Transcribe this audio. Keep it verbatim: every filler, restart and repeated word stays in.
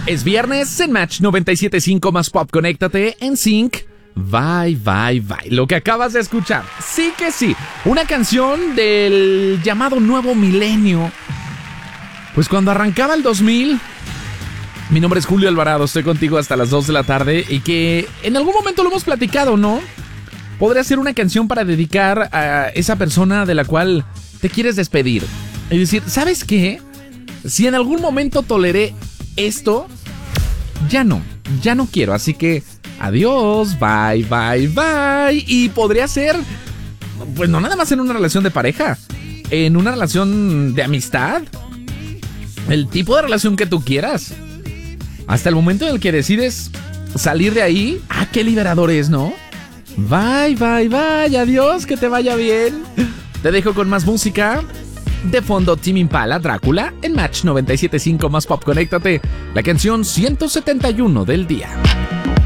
Es viernes en Match noventa y siete punto cinco más Pop. Conéctate en Sync. Bye, bye, bye. Lo que acabas de escuchar, sí que sí, una canción del llamado nuevo milenio. Pues cuando arrancaba el dos mil, mi nombre es Julio Alvarado, estoy contigo hasta las dos de la tarde y que en algún momento lo hemos platicado, ¿no? Podría ser una canción para dedicar a esa persona de la cual te quieres despedir. Es decir, ¿sabes qué? Si en algún momento toleré esto, ya no, ya no quiero, así que adiós, bye, bye, bye. Y podría ser, pues no nada más en una relación de pareja, en una relación de amistad, el tipo de relación que tú quieras. Hasta el momento en el que decides salir de ahí, ah, qué liberador es, ¿no? Bye, bye, bye, adiós, que te vaya bien. Te dejo con más música. De fondo, Tame Impala, Drácula, en Match noventa y siete punto cinco más Pop. Conéctate, la canción ciento setenta y uno del día.